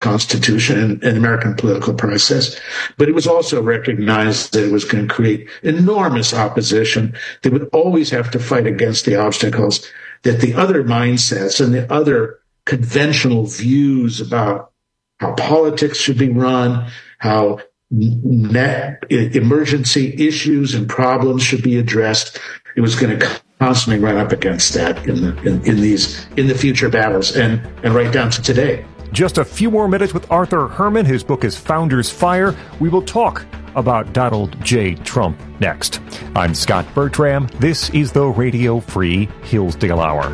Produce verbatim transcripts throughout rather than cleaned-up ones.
Constitution and, and American political process. But it was also recognized that it was going to create enormous opposition. They would always have to fight against the obstacles that the other mindsets and the other conventional views about how politics should be run, how net emergency issues and problems should be addressed. It was going to constantly run up against that in the in, in these in the future battles and and right down to today. Just a few more minutes with Arthur Herman. His book is Founders Fire. We will talk about Donald J. Trump next. I'm Scott Bertram. This is the Radio Free Hillsdale Hour.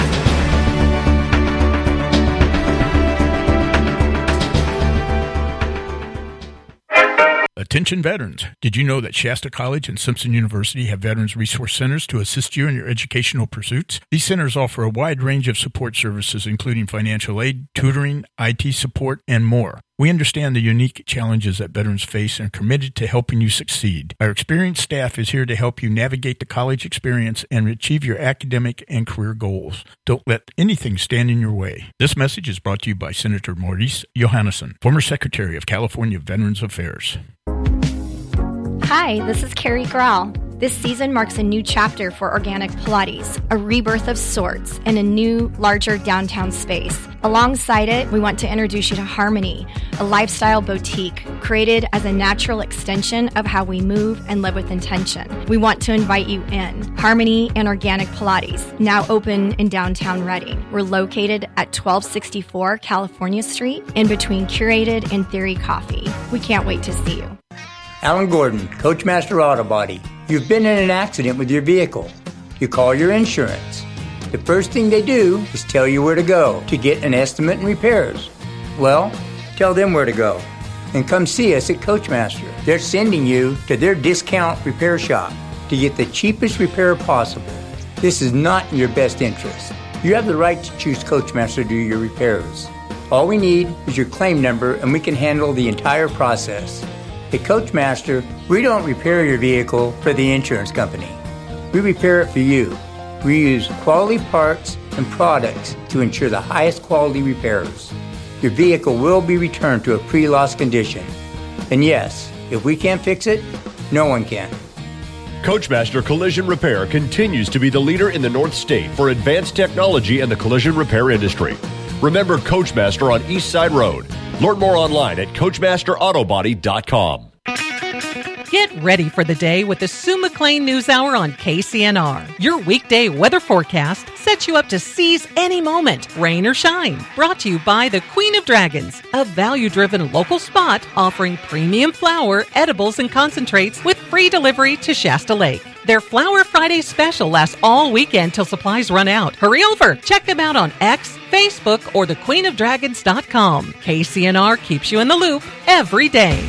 Attention veterans. Did you know that Shasta College and Simpson University have Veterans Resource Centers to assist you in your educational pursuits? These centers offer a wide range of support services, including financial aid, tutoring, I T support, and more. We understand the unique challenges that veterans face and are committed to helping you succeed. Our experienced staff is here to help you navigate the college experience and achieve your academic and career goals. Don't let anything stand in your way. This message is brought to you by Senator Maurice Johannesson, former Secretary of California Veterans Affairs. Hi, this is Carrie Grau. This season marks a new chapter for Organic Pilates, a rebirth of sorts in a new, larger downtown space. Alongside it, we want to introduce you to Harmony, a lifestyle boutique created as a natural extension of how we move and live with intention. We want to invite you in. Harmony and Organic Pilates, now open in downtown Reading. We're located at twelve sixty-four California Street, in between Curated and Theory Coffee. We can't wait to see you. Alan Gordon, Coachmaster Auto Body. You've been in an accident with your vehicle. You call your insurance. The first thing they do is tell you where to go to get an estimate and repairs. Well, tell them where to go. And come see us at Coachmaster. They're sending you to their discount repair shop to get the cheapest repair possible. This is not in your best interest. You have the right to choose Coachmaster to do your repairs. All we need is your claim number and we can handle the entire process. At Coachmaster, we don't repair your vehicle for the insurance company. We repair it for you. We use quality parts and products to ensure the highest quality repairs. Your vehicle will be returned to a pre-loss condition. And yes, if we can't fix it, no one can. Coachmaster Collision Repair continues to be the leader in the North State for advanced technology in the collision repair industry. Remember Coachmaster on East Side Road. Learn more online at coachmaster auto body dot com. Get ready for the day with the Sue McLean News Hour on K C N R. Your weekday weather forecast sets you up to seize any moment, rain or shine. Brought to you by the Queen of Dragons, a value-driven local spot offering premium flour, edibles, and concentrates with free delivery to Shasta Lake. Their Flower Friday special lasts all weekend till supplies run out. Hurry over. Check them out on X, Facebook, or the queen of dragons dot com. K C N R keeps you in the loop every day.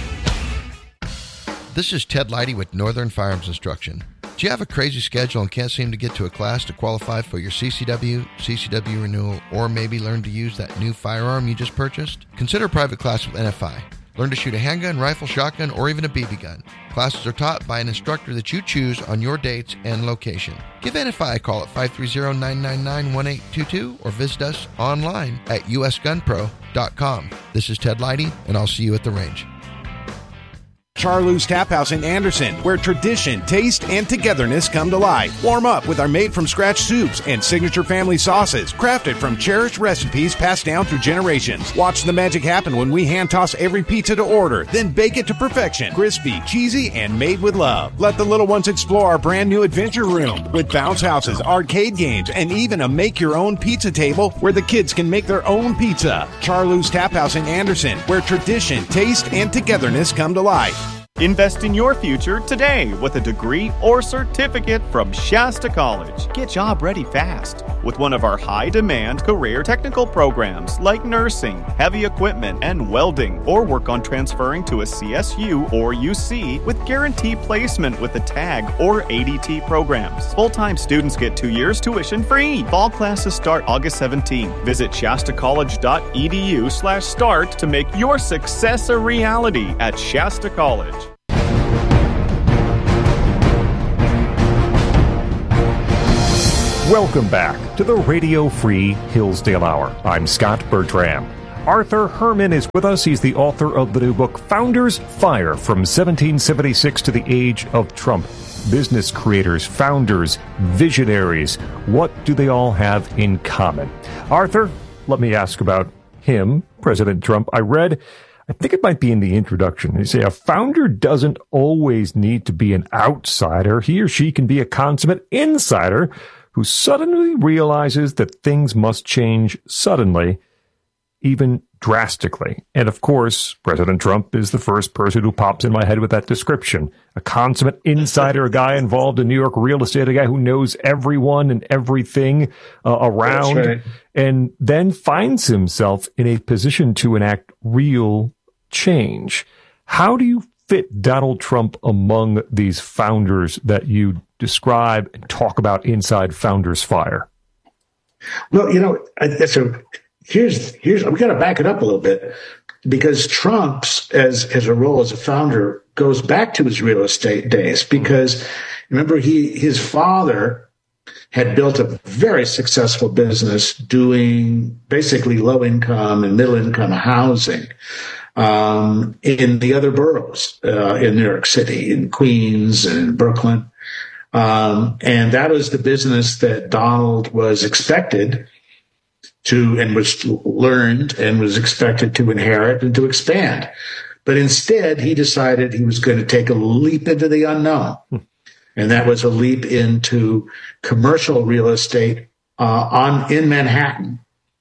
This is Ted Leidy with Northern Firearms Instruction. Do you have a crazy schedule and can't seem to get to a class to qualify for your C C W, C C W renewal, or maybe learn to use that new firearm you just purchased? Consider a private class with N F I. Learn to shoot a handgun, rifle, shotgun, or even a B B gun. Classes are taught by an instructor that you choose on your dates and location. Give N F I a call at five three zero, nine nine nine, one eight two two or visit us online at u s gun pro dot com. This is Ted Leidy, and I'll see you at the range. Charloo's Tap House in Anderson, where tradition, taste, and togetherness come to life. Warm up with our made-from-scratch soups and signature family sauces, crafted from cherished recipes passed down through generations. Watch the magic happen when we hand-toss every pizza to order, then bake it to perfection. Crispy, cheesy, and made with love. Let the little ones explore our brand-new adventure room with bounce houses, arcade games, and even a make-your-own pizza table where the kids can make their own pizza. Charloo's Tap House in Anderson, where tradition, taste, and togetherness come to life. Invest in your future today with a degree or certificate from Shasta College. Get job ready fast with one of our high-demand career technical programs like nursing, heavy equipment, and welding, or work on transferring to a C S U or U C with guaranteed placement with the TAG or A D T programs. Full-time students get two years tuition free. Fall classes start August seventeenth. Visit shasta college dot e d u slash start to make your success a reality at Shasta College. Welcome back to the Radio Free Hillsdale Hour. I'm Scott Bertram. Arthur Herman is with us. He's the author of the new book, Founders Fire, From seventeen seventy-six to the Age of Trump. Business creators, founders, visionaries. What do they all have in common? Arthur, let me ask about him, President Trump. I read, I think it might be in the introduction. They say a founder doesn't always need to be an outsider. He or she can be a consummate insider who suddenly realizes that things must change suddenly, even drastically. And of course, President Trump is the first person who pops in my head with that description. A consummate insider, a guy involved in New York real estate, a guy who knows everyone and everything uh, around, right. And then finds himself in a position to enact real change. How do you fit Donald Trump among these founders that you describe and talk about inside Founders Fire? Well, you know, that's a... Here's here's we got to back it up a little bit, because Trump's as as a role as a founder goes back to his real estate days. Because remember, he his father had built a very successful business doing basically low income and middle income housing um, in the other boroughs uh, in New York City, in Queens and in Brooklyn, um, and that was the business that Donald was expected to and was learned and was expected to inherit and to expand. But instead, he decided he was going to take a leap into the unknown. And that was a leap into commercial real estate uh, on in Manhattan.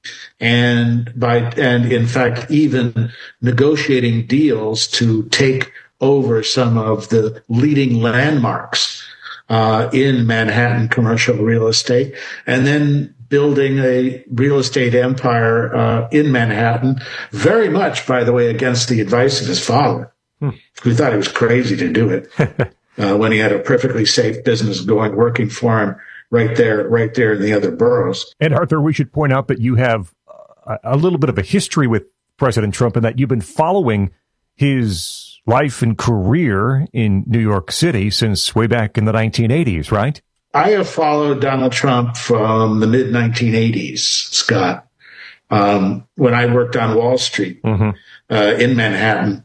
And by and in fact, even negotiating deals to take over some of the leading landmarks uh, in Manhattan commercial real estate, and then building a real estate empire uh, in Manhattan, very much, by the way, against the advice of his father, hmm. who thought he was crazy to do it uh, when he had a perfectly safe business going, working for him right there, right there in the other boroughs. And Arthur, we should point out that you have a, a little bit of a history with President Trump, and that you've been following his life and career in New York City since way back in the nineteen eighties, right? I have followed Donald Trump from the mid nineteen eighties, Scott, um, when I worked on Wall Street mm-hmm. uh, in Manhattan.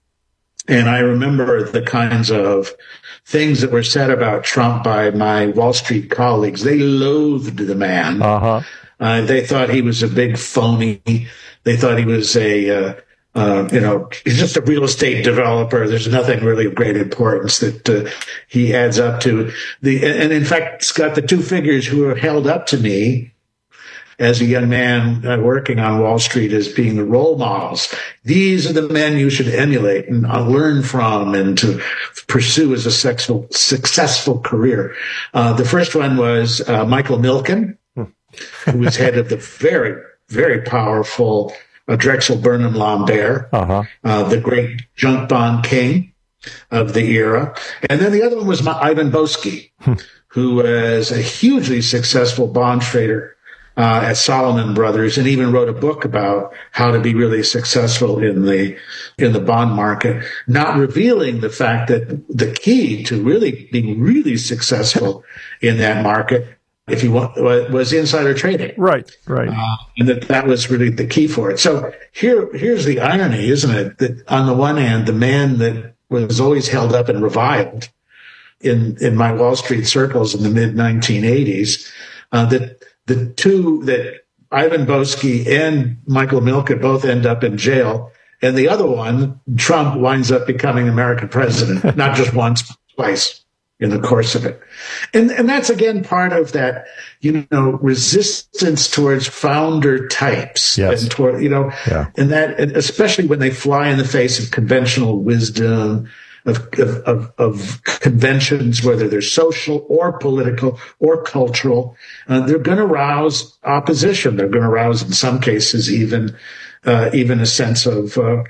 And I remember the kinds of things that were said about Trump by my Wall Street colleagues. They loathed the man. Uh-huh. Uh, they thought he was a big phony. They thought he was a... Uh, Uh, you know, he's just a real estate developer. There's nothing really of great importance that uh, he adds up to. The and in fact, Scott, the two figures who are held up to me as a young man uh, working on Wall Street as being the role models. These are the men you should emulate and uh, learn from and to pursue as a sexual, successful career. Uh, the first one was uh, Michael Milken, who was head of the very, very powerful Uh, Drexel Burnham Lambert, uh-huh. uh, the great junk bond king of the era. And then the other one was my, Ivan Boesky, who was a hugely successful bond trader uh, at Salomon Brothers, and even wrote a book about how to be really successful in the in the bond market, not revealing the fact that the key to really being really successful in that market, if you want, was insider trading. Right, right. Uh, and that that was really the key for it. So here, here's the irony, isn't it? That on the one hand, the man that was always held up and reviled in, in my Wall Street circles in the mid nineteen eighties, uh, that the two, that Ivan Boesky and Michael Milken both end up in jail. And the other one, Trump, winds up becoming American president, not just once, but twice in the course of it. And and that's, again, part of that, you know, resistance towards founder types. Yes. And toward, you know, yeah. and that, and especially when they fly in the face of conventional wisdom, of, of, of, of conventions, whether they're social or political or cultural, uh, they're going to rouse opposition. They're going to rouse, in some cases, even, uh, even a sense of, uh,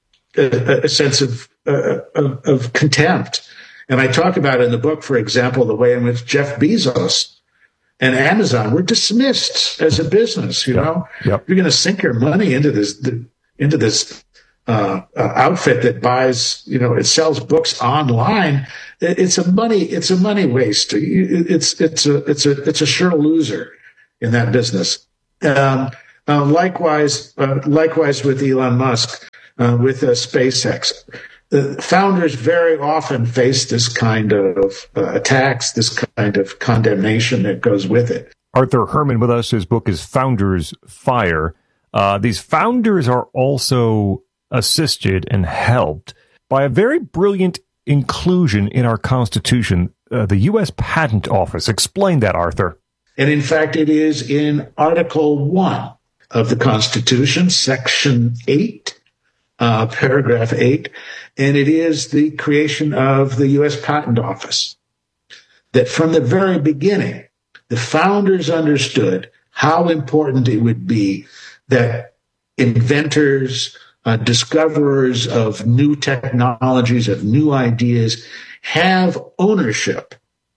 a, a sense of, uh, of, of contempt. And I talk about in the book, for example, the way in which Jeff Bezos and Amazon were dismissed as a business. You yep. know, yep. you're going to sink your money into this, the, into this uh, uh, outfit that buys, you know, it sells books online. It, it's a money, it's a money waste. It's it's it's a it's a it's a sure loser in that business. Um, Uh, likewise, uh, likewise with Elon Musk, uh, with uh, SpaceX. The founders very often face this kind of uh, attacks, this kind of condemnation that goes with it. Arthur Herman with us. His book is Founders Fire. Uh, these founders are also assisted and helped by a very brilliant inclusion in our Constitution, uh, the U S Patent Office. Explain that, Arthur. And in fact, it is in Article one of the Constitution, Section eight, uh, Paragraph eight, and it is the creation of the U S Patent Office. That from the very beginning, the founders understood how important it would be that inventors, uh, discoverers of new technologies, of new ideas, have ownership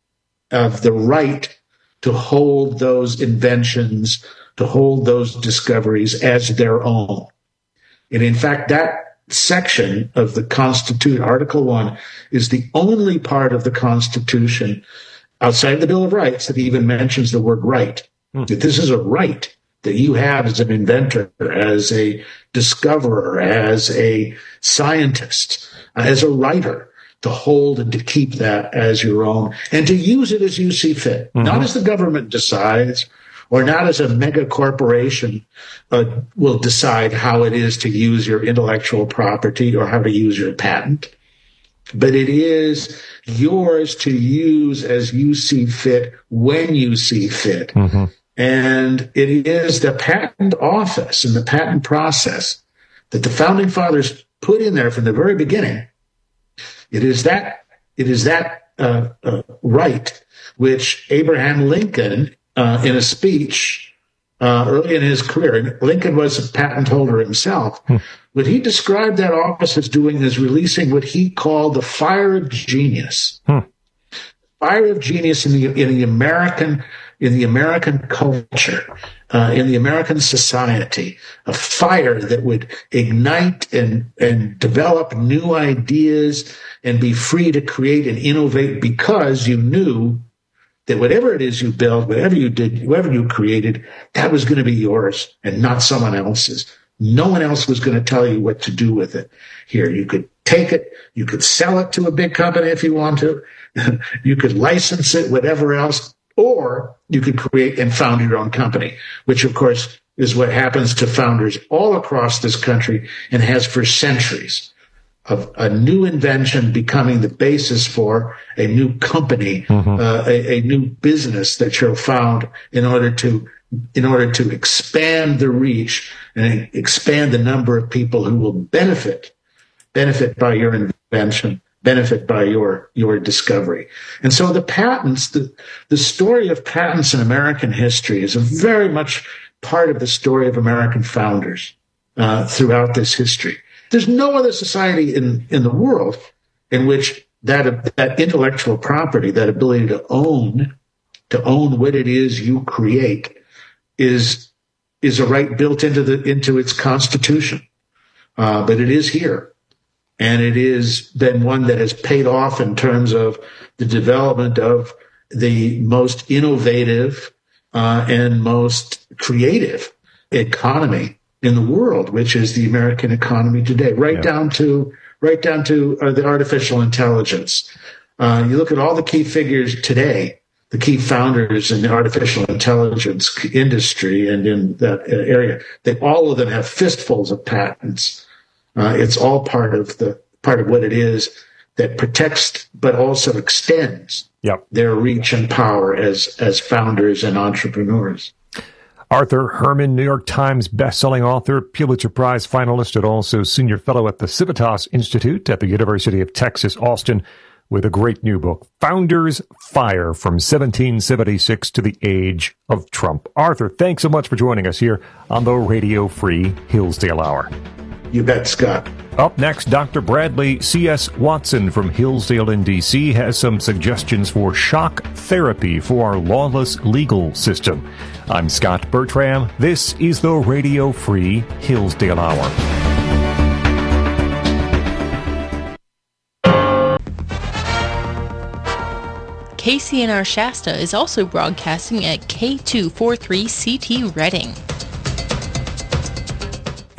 of the right to hold those inventions, to hold those discoveries as their own. And in fact, that section of the Constitution, Article one, is the only part of the Constitution outside the Bill of Rights that even mentions the word right. Hmm. That this is a right that you have as an inventor, as a discoverer, as a scientist, as a writer, to hold and to keep that as your own and to use it as you see fit, mm-hmm. not as the government decides or not as a mega corporation uh, will decide how it is to use your intellectual property or how to use your patent. But it is yours to use as you see fit when you see fit. Mm-hmm. And it is the patent office and the patent process that the founding fathers put in there from the very beginning. It is that, it is that uh, uh, right which Abraham Lincoln, uh, in a speech uh, early in his career, and Lincoln was a patent holder himself, hmm. what he described that office as doing is releasing what he called the fire of genius. Hmm. Fire of genius in the in the American in the American culture, uh, in the American society, a fire that would ignite and and develop new ideas and be free to create and innovate because you knew that whatever it is you built, whatever you did, whatever you created, that was going to be yours and not someone else's. No one else was going to tell you what to do with it. Here, you could take it, you could sell it to a big company if you want to, you could license it, whatever else, or you could create and found your own company, which of course is what happens to founders all across this country and has for centuries. Of a new invention becoming the basis for a new company, mm-hmm. uh, a, a new business that you'll found in order to in order to expand the reach and expand the number of people who will benefit benefit by your invention, benefit by your your discovery. And so the patents, the the story of patents in American history is a very much part of the story of American founders uh, throughout this history. There's no other society in, in the world in which that that intellectual property, that ability to own, to own what it is you create, is is a right built into the into its constitution. Uh, but it is here, and it is then one that has paid off in terms of the development of the most innovative uh, and most creative economy in the world, which is the American economy today, right yeah. down to right down to uh, the artificial intelligence. Uh, you look at all the key figures today, the key founders in the artificial intelligence industry and in that area. They all of them have fistfuls of patents. Uh, it's all part of the part of what it is that protects, but also extends yep. their reach and power as as founders and entrepreneurs. Arthur Herman, New York Times bestselling author, Pulitzer Prize finalist, and also senior fellow at the Civitas Institute at the University of Texas, Austin, with a great new book, Founders Fire, from seventeen seventy-six to the Age of Trump. Arthur, thanks so much for joining us here on the Radio Free Hillsdale Hour. You bet, Scott. Up next, Doctor Bradley C S. Watson from Hillsdale in D C has some suggestions for shock therapy for our lawless legal system. I'm Scott Bertram. This is the Radio Free Hillsdale Hour. K C N R Shasta is also broadcasting at K two forty-three C T Reading.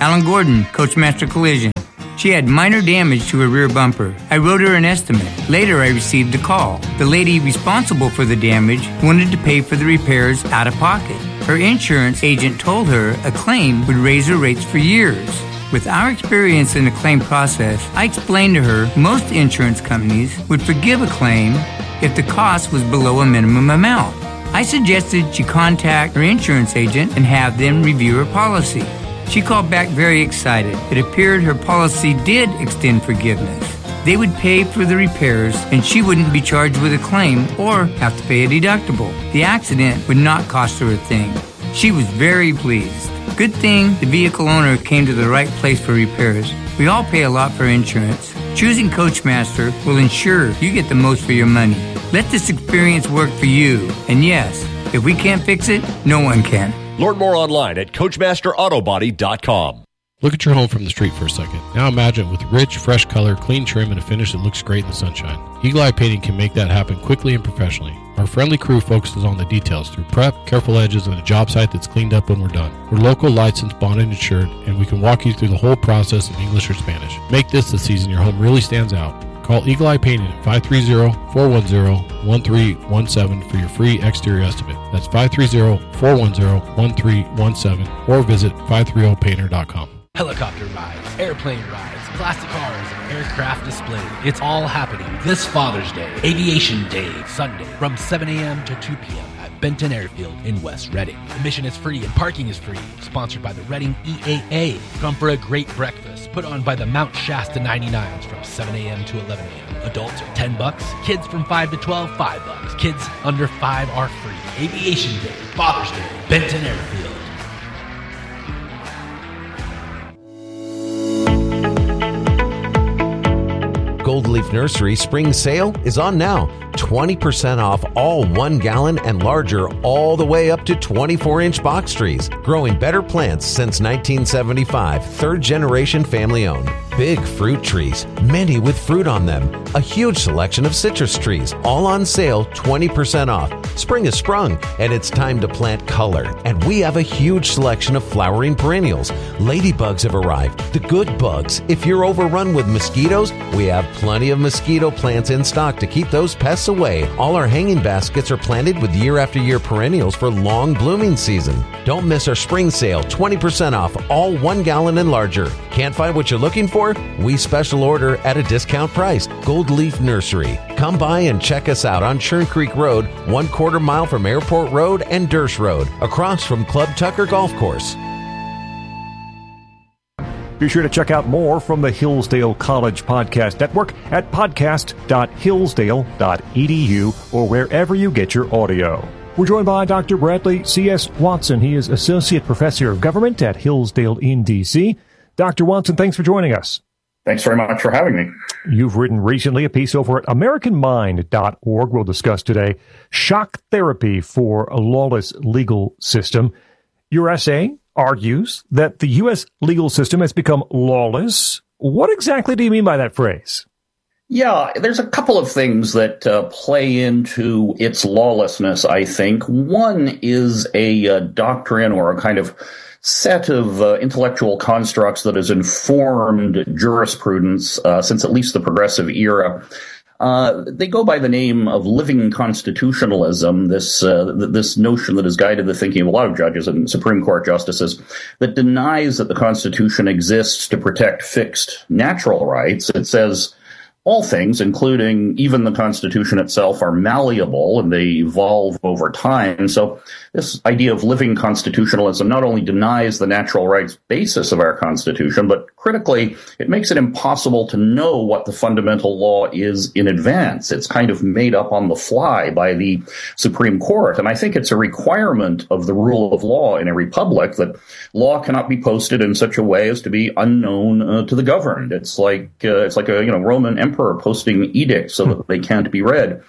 Alan Gordon, Coachmaster Collision. She had minor damage to her rear bumper. I wrote her an estimate. Later, I received a call. The lady responsible for the damage wanted to pay for the repairs out of pocket. Her insurance agent told her a claim would raise her rates for years. With our experience in the claim process, I explained to her most insurance companies would forgive a claim if the cost was below a minimum amount. I suggested she contact her insurance agent and have them review her policy. She called back very excited. It appeared her policy did extend forgiveness. They would pay for the repairs and she wouldn't be charged with a claim or have to pay a deductible. The accident would not cost her a thing. She was very pleased. Good thing the vehicle owner came to the right place for repairs. We all pay a lot for insurance. Choosing Coachmaster will ensure you get the most for your money. Let this experience work for you. And yes, if we can't fix it, no one can. Learn more online at coachmaster auto body dot com. Look at your home from the street for a second. Now imagine it with rich, fresh color, clean trim, and a finish that looks great in the sunshine. Eagle Eye Painting can make that happen quickly and professionally. Our friendly crew focuses on the details through prep, careful edges, and a job site that's cleaned up when we're done. We're local, licensed, bonded, and insured, and we can walk you through the whole process in English or Spanish. Make this the season your home really stands out. Call Eagle Eye Painting at five three zero, four one zero, one three one seven for your free exterior estimate. That's five three zero, four one zero, one three one seven or visit five three zero painter dot com. Helicopter rides, airplane rides, classic cars, and aircraft display. It's all happening this Father's Day, Aviation Day, Sunday, from seven a.m. to two p.m. at Benton Airfield in West Reading. Admission is free and parking is free. Sponsored by the Reading E A A. Come for a great breakfast put on by the Mount Shasta ninety-nines from seven a.m. to eleven a.m. Adults are ten bucks. Kids from five to twelve, five bucks. Kids under five are free. Aviation Day, Father's Day, Benton Airfield. Gold Leaf Nursery spring sale is on now. twenty percent off all one gallon and larger all the way up to twenty-four inch box trees. Growing better plants since nineteen seventy-five. Third generation family owned. Big fruit trees, many with fruit on them. A huge selection of citrus trees, all on sale, twenty percent off. Spring has sprung, and it's time to plant color. And we have a huge selection of flowering perennials. Ladybugs have arrived, the good bugs. If you're overrun with mosquitoes, we have plenty of mosquito plants in stock to keep those pests away. All our hanging baskets are planted with year after year perennials for long blooming season. Don't miss our spring sale, twenty percent off all one gallon and larger. Can't find what you're looking for? We special order at a discount price. Gold Leaf Nursery. Come by and check us out on Churn Creek Road, one quarter mile from Airport Road and Dersh Road, across from Club Tucker Golf Course. Be sure to check out more from the Hillsdale College Podcast Network at podcast dot hillsdale dot e d u or wherever you get your audio. We're joined by Doctor Bradley C S. Watson. He is Associate Professor of Government at Hillsdale in D C Doctor Watson, thanks for joining us. Thanks very much for having me. You've written recently a piece over at American Mind dot org. We'll discuss today shock therapy for a lawless legal system. Your essay argues that the U S legal system has become lawless. What exactly do you mean by that phrase? Yeah, there's a couple of things that uh, play into its lawlessness, I think. One is a uh, doctrine or a kind of set of uh, intellectual constructs that has informed jurisprudence uh, since at least the progressive era. Uh, they go by the name of living constitutionalism, this uh, this notion that has guided the thinking of a lot of judges and Supreme Court justices, that denies that the Constitution exists to protect fixed natural rights. It says all things, including even the Constitution itself, are malleable and they evolve over time. So this idea of living constitutionalism not only denies the natural rights basis of our Constitution, but critically, it makes it impossible to know what the fundamental law is in advance. It's kind of made up on the fly by the Supreme Court. And I think it's a requirement of the rule of law in a republic that law cannot be posted in such a way as to be unknown uh, to the governed. It's like uh, it's like a you know Roman emperor posting edicts so that they can't be read.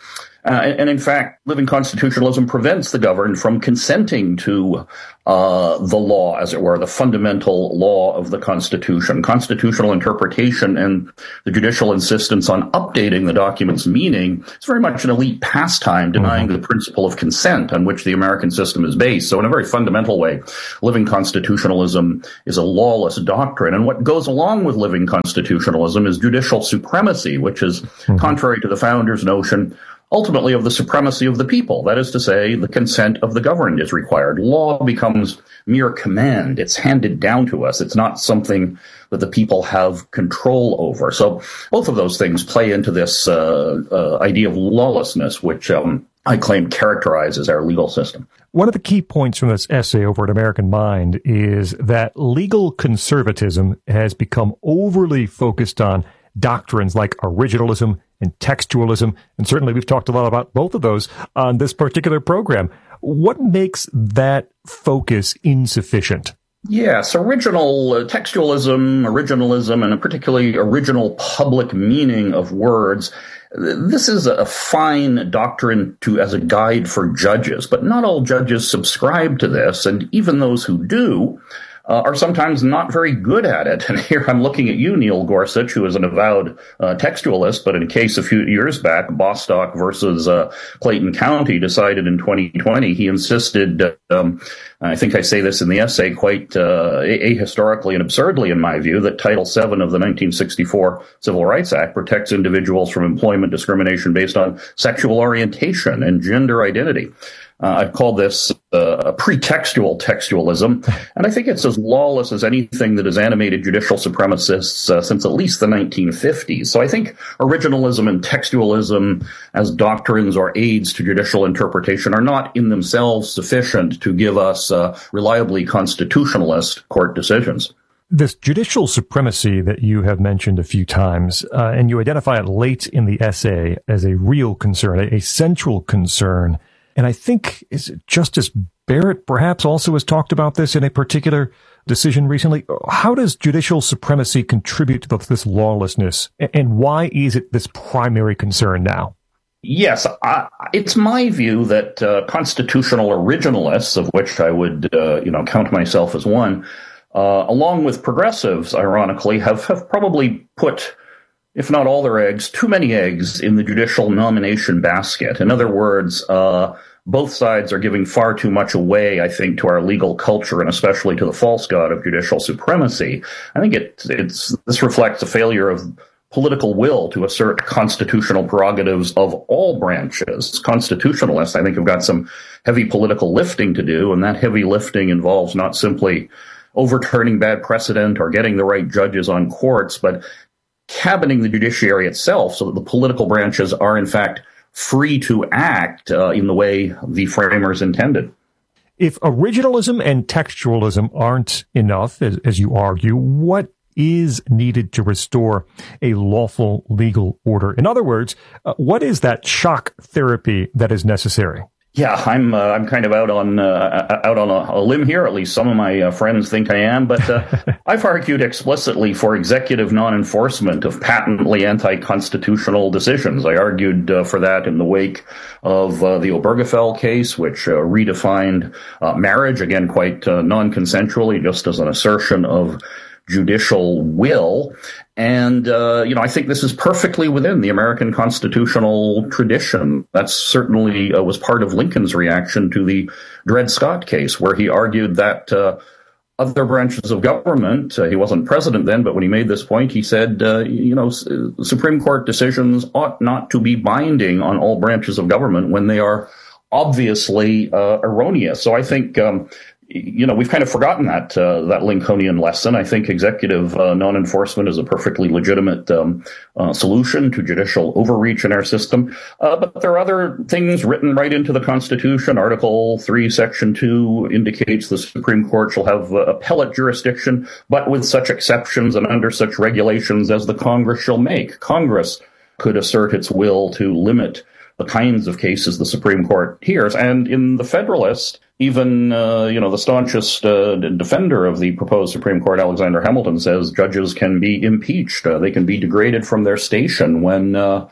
Uh, and, and in fact, living constitutionalism prevents the governed from consenting to uh, the law, as it were, the fundamental law of the Constitution. Constitutional interpretation and the judicial insistence on updating the document's meaning is very much an elite pastime, denying mm-hmm. the principle of consent on which the American system is based. So in a very fundamental way, living constitutionalism is a lawless doctrine. And what goes along with living constitutionalism is judicial supremacy, which is mm-hmm. contrary to the founders' notion ultimately of the supremacy of the people. That is to say, the consent of the governed is required. Law becomes mere command. It's handed down to us. It's not something that the people have control over. So both of those things play into this uh, uh, idea of lawlessness, which um, I claim characterizes our legal system. One of the key points from this essay over at American Mind is that legal conservatism has become overly focused on doctrines like originalism and textualism, and certainly we've talked a lot about both of those on this particular program. What makes that focus insufficient? Yes, original uh, textualism, originalism, and particularly original public meaning of words. This is a fine doctrine to as a guide for judges, but not all judges subscribe to this, and even those who do Uh, are sometimes not very good at it. And here I'm looking at you, Neil Gorsuch, who is an avowed uh, textualist, but in a case a few years back, Bostock versus uh, Clayton County decided in twenty twenty, he insisted, um, I think I say this in the essay quite uh, ahistorically and absurdly in my view, that Title seven of the nineteen sixty-four Civil Rights Act protects individuals from employment discrimination based on sexual orientation and gender identity. Uh, I've called this uh, a pretextual textualism, and I think it's as lawless as anything that has animated judicial supremacists uh, since at least the nineteen fifties. So I think originalism and textualism as doctrines or aids to judicial interpretation are not in themselves sufficient to give us uh, reliably constitutionalist court decisions. This judicial supremacy that you have mentioned a few times, uh, and you identify it late in the essay as a real concern, a, a central concern. And I think is Justice Barrett perhaps also has talked about this in a particular decision recently. How does judicial supremacy contribute to this lawlessness, and why is it this primary concern now? Yes, I, it's my view that uh, constitutional originalists, of which I would uh, you know count myself as one, uh, along with progressives, ironically, have, have probably put, if not all their eggs, too many eggs in the judicial nomination basket. In other words, uh, both sides are giving far too much away, I think, to our legal culture and especially to the false god of judicial supremacy. I think it, it's, this reflects a failure of political will to assert constitutional prerogatives of all branches. Constitutionalists, I think, have got some heavy political lifting to do, and that heavy lifting involves not simply overturning bad precedent or getting the right judges on courts, but cabining the judiciary itself so that the political branches are, in fact, free to act uh, in the way the framers intended. If originalism and textualism aren't enough, as, as you argue, what is needed to restore a lawful legal order? In other words, uh, what is that shock therapy that is necessary? Yeah, I'm uh, I'm kind of out on uh, out on a, a limb here. At least some of my uh, friends think I am. But uh, I've argued explicitly for executive non-enforcement of patently anti-constitutional decisions. I argued uh, for that in the wake of uh, the Obergefell case, which uh, redefined uh, marriage, again, quite uh, non-consensually, just as an assertion of judicial will. And, uh, you know, I think this is perfectly within the American constitutional tradition. That certainly uh, was part of Lincoln's reaction to the Dred Scott case, where he argued that uh, other branches of government, uh, he wasn't president then, but when he made this point, he said, uh, you know, S- Supreme Court decisions ought not to be binding on all branches of government when they are obviously uh, erroneous. So I think, um, you know, we've kind of forgotten that uh, that Lincolnian lesson. I think executive uh, non-enforcement is a perfectly legitimate um, uh, solution to judicial overreach in our system. Uh, but there are other things written right into the Constitution. Article three, Section two indicates the Supreme Court shall have uh, appellate jurisdiction, but with such exceptions and under such regulations as the Congress shall make. Congress could assert its will to limit the kinds of cases the Supreme Court hears. And in the Federalist, even, uh, you know, the staunchest uh, defender of the proposed Supreme Court, Alexander Hamilton, says judges can be impeached. Uh, they can be degraded from their station when uh,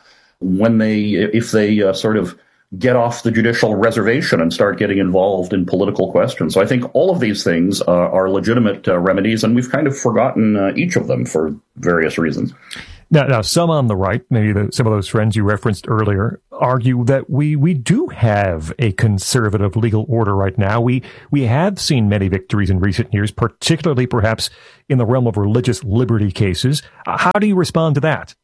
when they, if they uh, sort of get off the judicial reservation and start getting involved in political questions. So I think all of these things uh, are legitimate uh, remedies, and we've kind of forgotten uh, each of them for various reasons. Now, now, some on the right, maybe the, some of those friends you referenced earlier, argue that we, we do have a conservative legal order right now. We we have seen many victories in recent years, particularly perhaps in the realm of religious liberty cases. Uh, how do you respond to that?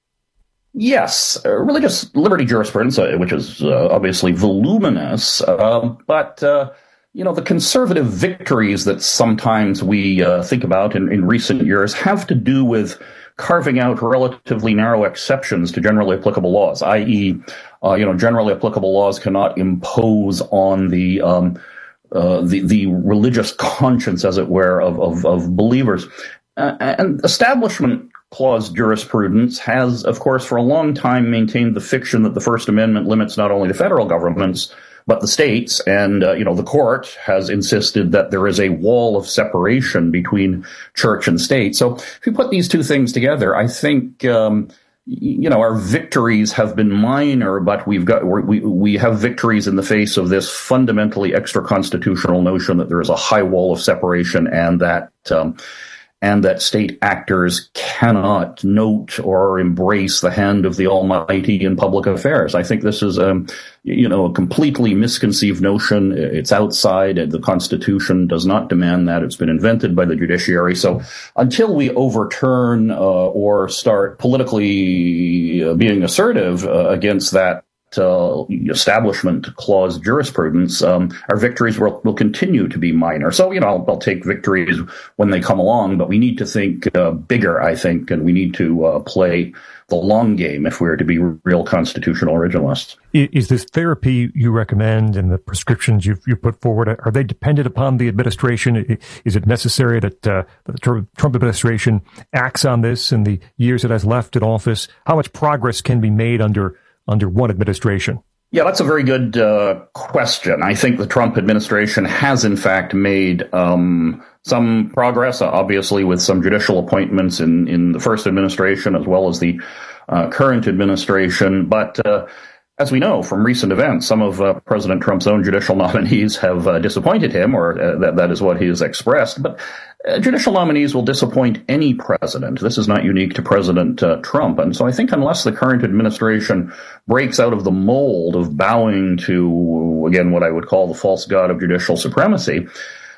Yes, uh, religious liberty jurisprudence, uh, which is uh, obviously voluminous, uh, but uh, you know, the conservative victories that sometimes we uh, think about in, in recent years have to do with carving out relatively narrow exceptions to generally applicable laws, that is, uh, you know, generally applicable laws cannot impose on the um, uh, the, the religious conscience, as it were, of of, of believers. Uh, and Establishment Clause jurisprudence has, of course, for a long time maintained the fiction that the First Amendment limits not only the federal governments but the states, and, uh, you know, the court has insisted that there is a wall of separation between church and state. So if you put these two things together, I think, um, you know, our victories have been minor, but we've got, we, we have victories in the face of this fundamentally extra-constitutional notion that there is a high wall of separation and that, um, and that state actors cannot note or embrace the hand of the Almighty in public affairs. I think this is, um, you know, a completely misconceived notion. It's outside. The Constitution does not demand that. It's been invented by the judiciary. So until we overturn uh, or start politically uh, being assertive uh, against that Uh, Establishment Clause jurisprudence, um, our victories will, will continue to be minor. So, you know, I'll, I'll take victories when they come along, but we need to think uh, bigger, I think, and we need to uh, play the long game if we're to be real constitutional originalists. Is this therapy you recommend and the prescriptions you've, you've put forward, are they dependent upon the administration? Is it necessary that uh, the Trump administration acts on this in the years it has left in office? How much progress can be made under under one administration? Yeah, that's a very good uh, question. I think the Trump administration has, in fact, made um, some progress, uh, obviously, with some judicial appointments in, in the first administration as well as the uh, current administration. But uh, as we know from recent events, some of uh, President Trump's own judicial nominees have uh, disappointed him, or uh, that, that is what he has expressed. But uh, judicial nominees will disappoint any president. This is not unique to President uh, Trump. And so I think unless the current administration breaks out of the mold of bowing to, again, what I would call the false god of judicial supremacy,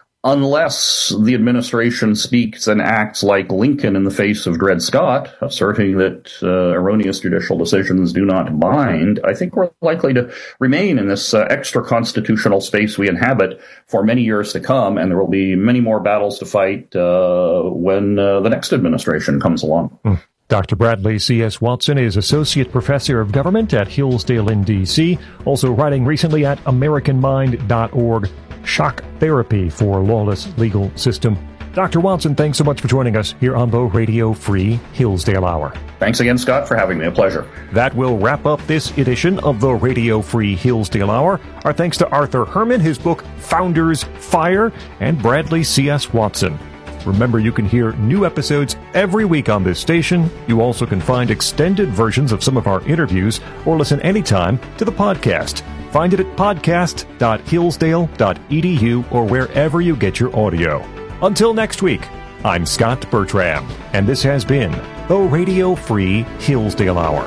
unless the administration speaks and acts like Lincoln in the face of Dred Scott, asserting that uh, erroneous judicial decisions do not bind, I think we're likely to remain in this uh, extra-constitutional space we inhabit for many years to come, and there will be many more battles to fight uh, when uh, the next administration comes along. Mm. Doctor Bradley C S. Watson is Associate Professor of Government at Hillsdale in D C, also writing recently at American Mind dot org. Shock Therapy for Lawless Legal System. Doctor Watson, thanks so much for joining us here on the Radio Free Hillsdale Hour. Thanks again, Scott, for having me. A pleasure. That will wrap up this edition of the Radio Free Hillsdale Hour. Our thanks to Arthur Herman, his book Founders Fire, and Bradley C S. Watson. Remember, you can hear new episodes every week on this station. You also can find extended versions of some of our interviews or listen anytime to the podcast. Find it at podcast dot hillsdale dot e d u or wherever you get your audio. Until next week, I'm Scott Bertram, and this has been the Radio Free Hillsdale Hour.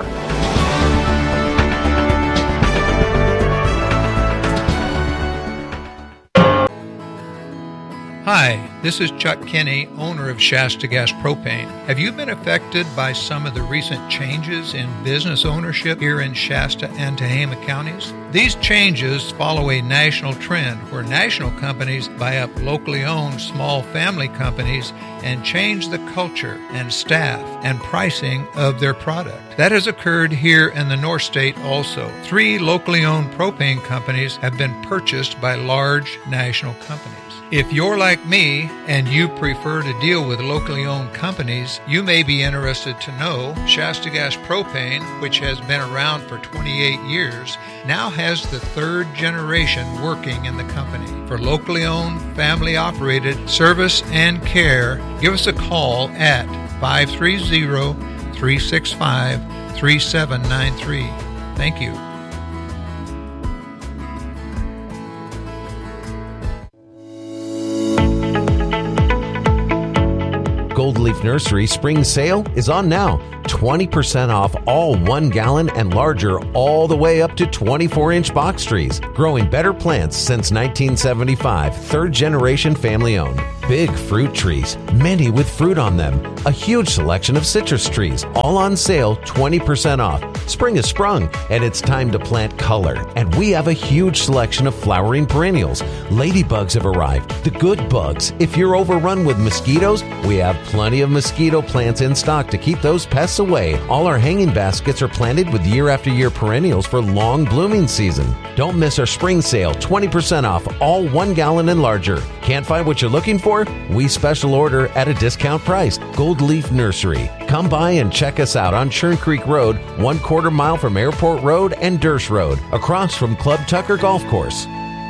Hi, this is Chuck Kinney, owner of Shasta Gas Propane. Have you been affected by some of the recent changes in business ownership here in Shasta and Tehama counties? These changes follow a national trend where national companies buy up locally owned small family companies and change the culture and staff and pricing of their product. That has occurred here in the North State also. Three locally owned propane companies have been purchased by large national companies. If you're like me and you prefer to deal with locally owned companies, you may be interested to know Shasta Gas Propane, which has been around for twenty-eight years, now has the third generation working in the company. For locally owned, family-operated service and care, give us a call at five three zero, three six five, three seven nine three. Thank you. Gold Leaf Nursery spring sale is on now. twenty percent off all one gallon and larger all the way up to twenty-four inch box trees. Growing better plants since nineteen seventy-five. Third generation family owned. Big fruit trees, many with fruit on them. A huge selection of citrus trees, all on sale, twenty percent off. Spring has sprung, and it's time to plant color. And we have a huge selection of flowering perennials. Ladybugs have arrived, the good bugs. If you're overrun with mosquitoes, we have plenty of mosquito plants in stock to keep those pests away. All our hanging baskets are planted with year after year perennials for long blooming season. Don't miss our spring sale, twenty percent off all one gallon and larger. Can't find what you're looking for? We special order at a discount price. Gold Leaf Nursery. Come by and check us out on Churn Creek Road, one quarter mile from Airport Road and Durst Road, across from Club Tucker Golf Course.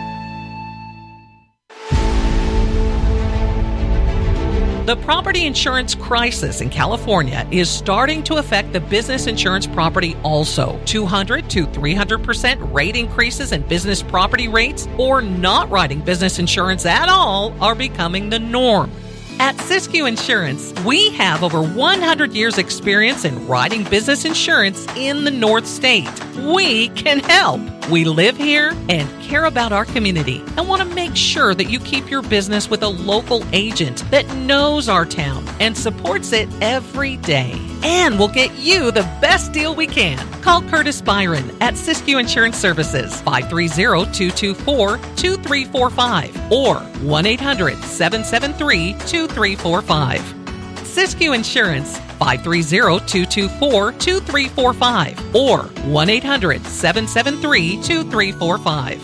The property insurance crisis in California is starting to affect the business insurance property also. two hundred to three hundred percent rate increases in business property rates or not writing business insurance at all are becoming the norm. At Siskiyou Insurance, we have over one hundred years experience in writing business insurance in the North State. We can help. We live here and care about our community and want to make sure that you keep your business with a local agent that knows our town and supports it every day. And we'll get you the best deal we can. Call Curtis Byron at Siskiyou Insurance Services, five three zero, two two four, two three four five or one eight hundred, seven seven three, two three four five. Siskiyou Insurance, five three zero, two two four, two three four five or one eight hundred, seven seven three, two three four five.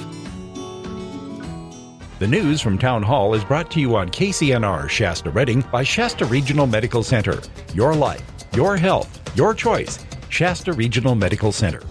The news from Town Hall is brought to you on K C N R Shasta Redding by Shasta Regional Medical Center. Your life, your health, your choice. Shasta Regional Medical Center.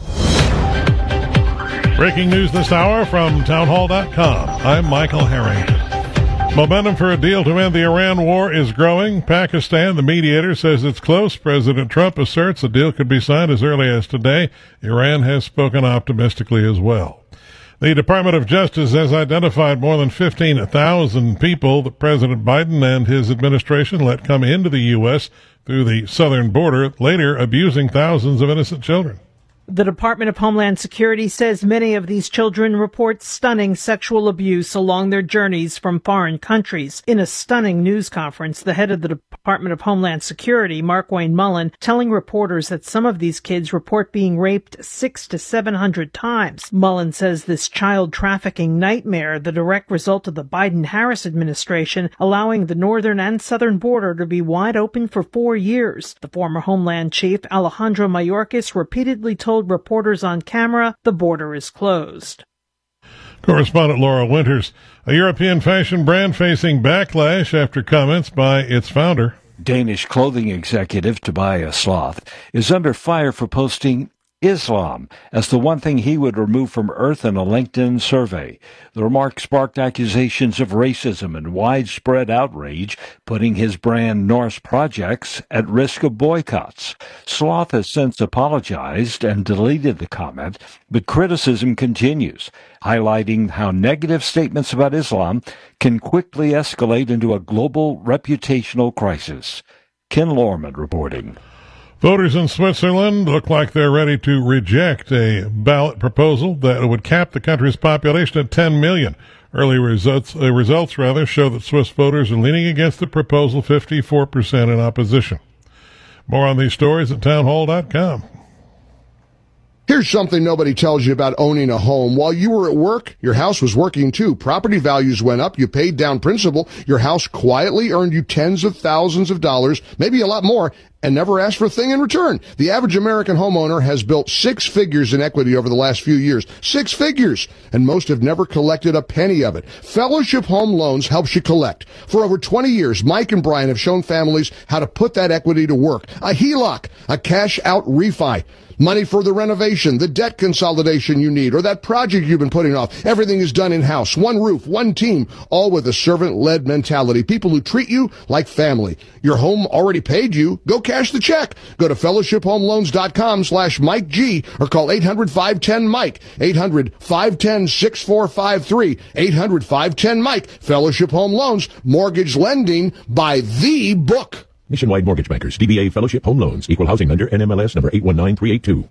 Breaking news this hour from townhall dot com. I'm Michael Harrington. Momentum for a deal to end the Iran war is growing. Pakistan, the mediator, says it's close. President Trump asserts a deal could be signed as early as today. Iran has spoken optimistically as well. The Department of Justice has identified more than fifteen thousand people that President Biden and his administration let come into the U S through the southern border, later abusing thousands of innocent children. The Department of Homeland Security says many of these children report stunning sexual abuse along their journeys from foreign countries. In a stunning news conference, the head of the Department of Homeland Security, Mark Wayne Mullen, telling reporters that some of these kids report being raped six to seven hundred times. Mullen says this child trafficking nightmare, the direct result of the Biden-Harris administration, allowing the northern and southern border to be wide open for four years. The former Homeland Chief, Alejandro Mayorkas, repeatedly told reporters on camera the border is closed. Correspondent Laura Winters. A European fashion brand facing backlash after comments by its founder. Danish clothing executive Tobias Sloth is under fire for posting Islam as the one thing he would remove from Earth in a LinkedIn survey. The remark sparked accusations of racism and widespread outrage, putting his brand Norse Projects at risk of boycotts. Sloth has since apologized and deleted the comment, but criticism continues, highlighting how negative statements about Islam can quickly escalate into a global reputational crisis. Ken Lorman reporting. Voters in Switzerland look like they're ready to reject a ballot proposal that would cap the country's population at ten million. Early results, uh, results rather, show that Swiss voters are leaning against the proposal, fifty-four percent in opposition. More on these stories at townhall dot com. Here's something nobody tells you about owning a home. While you were at work, your house was working too. Property values went up. You paid down principal. Your house quietly earned you tens of thousands of dollars, maybe a lot more, and never asked for a thing in return. The average American homeowner has built six figures in equity over the last few years. Six figures! And most have never collected a penny of it. Fellowship Home Loans helps you collect. For over twenty years, Mike and Brian have shown families how to put that equity to work. A H E L O C, a cash-out refi. Money for the renovation, the debt consolidation you need, or that project you've been putting off. Everything is done in-house. One roof, one team, all with a servant-led mentality. People who treat you like family. Your home already paid you. Go cash the check. Go to fellowship home loans dot com slash Mike G or call eight hundred, five one zero, Mike, eight hundred, five one zero, six four five three, eight hundred, five one zero, Mike. Fellowship Home Loans, mortgage lending by the book. Nationwide Mortgage Bankers, D B A Fellowship Home Loans, Equal Housing Lender, N M L S number eight one nine three eight two.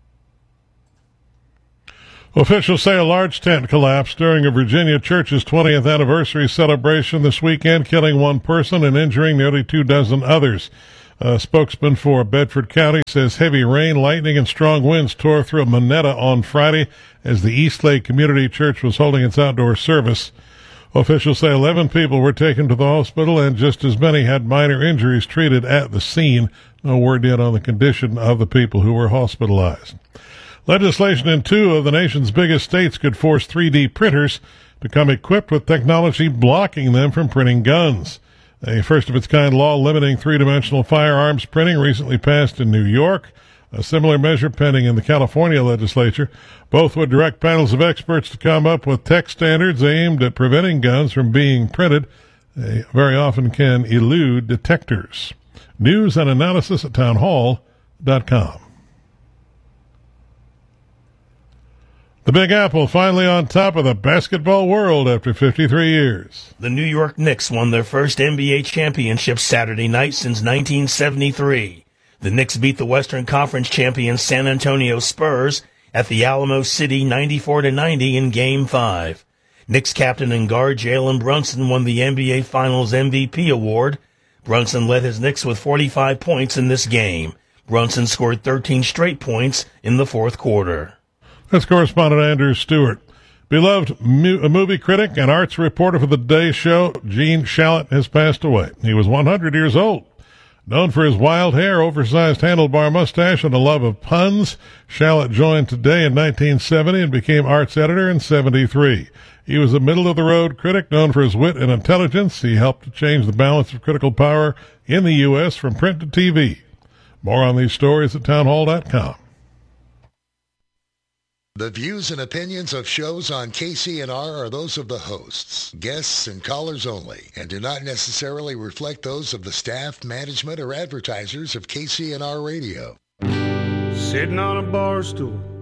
Officials say a large tent collapsed during a Virginia church's twentieth anniversary celebration this weekend, killing one person and injuring nearly two dozen others. A spokesman for Bedford County says heavy rain, lightning, and strong winds tore through Monetta on Friday as the Eastlake Community Church was holding its outdoor service. Officials say eleven people were taken to the hospital and just as many had minor injuries treated at the scene. No word yet on the condition of the people who were hospitalized. Legislation in two of the nation's biggest states could force three D printers to come equipped with technology blocking them from printing guns. A first-of-its-kind law limiting three-dimensional firearms printing recently passed in New York. A similar measure pending in the California legislature. Both would direct panels of experts to come up with tech standards aimed at preventing guns from being printed. They very often can elude detectors. News and analysis at town hall dot com. The Big Apple finally on top of the basketball world after fifty-three years. The New York Knicks won their first N B A championship Saturday night since nineteen seventy-three. The Knicks beat the Western Conference champion San Antonio Spurs at the Alamo City ninety-four to ninety in Game five. Knicks captain and guard Jalen Brunson won the N B A Finals M V P award. Brunson led his Knicks with forty-five points in this game. Brunson scored thirteen straight points in the fourth quarter. That's correspondent Andrew Stewart. Beloved mu- movie critic and arts reporter for the Today Show, Gene Shalit, has passed away. He was one hundred years old. Known for his wild hair, oversized handlebar mustache, and a love of puns, Shalit joined Today in nineteen seventy and became arts editor in seventy-three. He was a middle-of-the-road critic known for his wit and intelligence. He helped to change the balance of critical power in the U S from print to T V. More on these stories at town hall dot com. The views and opinions of shows on K C N R are those of the hosts, guests, and callers only, and do not necessarily reflect those of the staff, management, or advertisers of K C N R Radio. Sitting on a bar stool